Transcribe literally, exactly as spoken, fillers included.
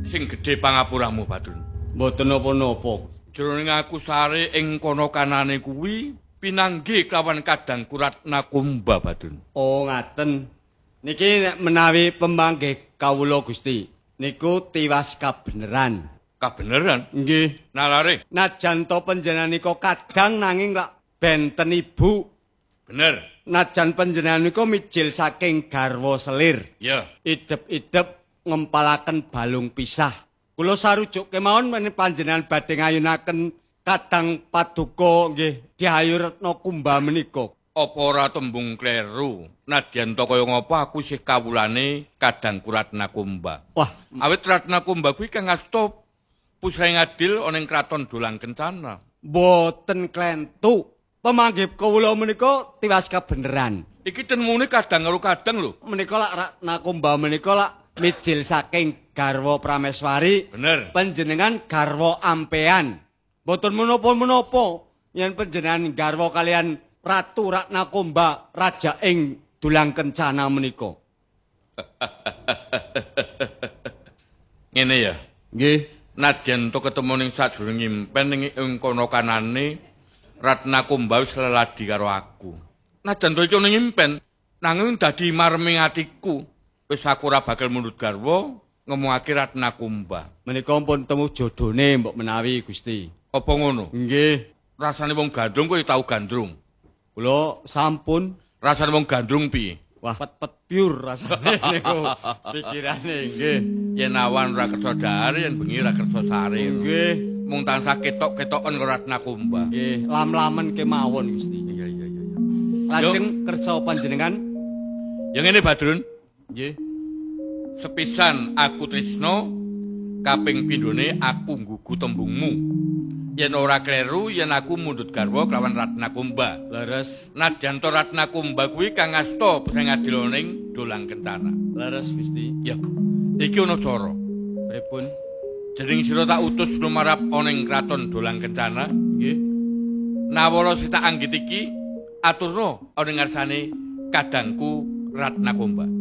sing gedhe pangapuramu, Badrun. Mboten napa-napa. Jroning aku sare ing kono kanane kuwi pinanggih kelawan kadang Ratna Kumba, Badrun. Oh, ngaten. Niki nek menawi pemanggih kawula Gusti, niku tiwas kabeneran. Kabeneran? Nggih. Nalare. Najan to panjenengan nika kadang nanging lak benten ibu. Bener. Najan panjenengan nika mijil saking garwa selir. Ya. Idep-idep ngempalaken balung pisah. Kula sarujuk kemawon menawi panjenengan badhe ngayunaken kadang paduka nggih Dyah Ratna Kumba menika. Apa ora tembung kleru? Nadyan to kaya ngapa aku isih kawulane kadang Ratna Kumba. Wah, awit Ratna Kumba kuwi kang ngasta pusaing adil ana ing kraton Dolang Kencana. Mboten klentu. Pemanggih kawula menika tiwas kabeneran. Iki temune kadang karo kadang lho. Menika lak Ratna Kumba menika lak mijil saking garwa Prameswari. Bener. Panjenengan garwa ampean. Mboten menapa-menapa yen panjenengan garwa kalian Ratu Ratna Kumba raja ing Dolang Kencana menika. Ngene ya. Nggih. Nadyan to ketemu ning sadurunge impen ning ing kono kanane Ratna Kumba wis leladi karo aku. Nadyan to iki ning impen nanging dadi marming atiku. Wis aku ora bakal mundhut garwa ngomongake Ratna Kumba. Menika pun temu jodone mbok menawi Gusti. Apa ngono? Nggih. Rasane wong gandrung kowe tau gandrung. Kula sampun. Rasane wong gandrung piye? Wah, pet-pet pure rasane niku pikirane nggih. Yen awan ora kersa dhahar, yen bengi ora kersa sare. Nggih. Mung tansah ketok-ketoken karo Ratna Kumba. Nggih, lam-lamen kemawon Gusti. Iya iya iya. Lajeng kersa panjenengan? Ya ngene Badrun, Nggih. sepisan aku tresno, kaping pindhone aku nggugu tembungmu. Yen ora kleru yen aku mundhut garwa kelawan Ratna Kumba. Leres. Nadyan to Ratna Kumba kuwi kang ngasta sing adil ning Dolang Kencana. Leres Gusti. Ya. Iki ana cara. Pripun? Dening sira tak utus lumarap ana ing kraton Dolang Kencana. Nggih. Nawala sing tak anggit iki aturno ana ngarsane kadangku Ratna Kumba.